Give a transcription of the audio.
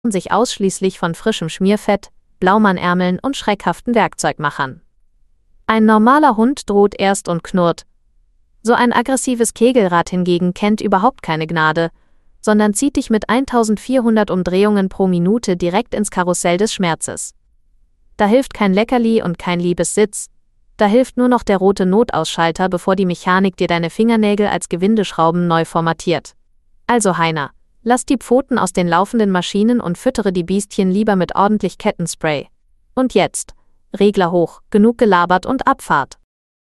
sich ausschließlich von frischem Schmierfett, Blaumann-Ärmeln und schreckhaften Werkzeugmachern. Ein normaler Hund droht erst und knurrt. So ein aggressives Kegelrad hingegen kennt überhaupt keine Gnade, sondern zieht dich mit 1400 Umdrehungen pro Minute direkt ins Karussell des Schmerzes. Da hilft kein Leckerli und kein liebes Sitz, da hilft nur noch der rote Notausschalter, bevor die Mechanik dir deine Fingernägel als Gewindeschrauben neu formatiert. Also Heiner, lass die Pfoten aus den laufenden Maschinen und füttere die Biestchen lieber mit ordentlich Kettenspray. Und jetzt, Regler hoch, genug gelabert und Abfahrt.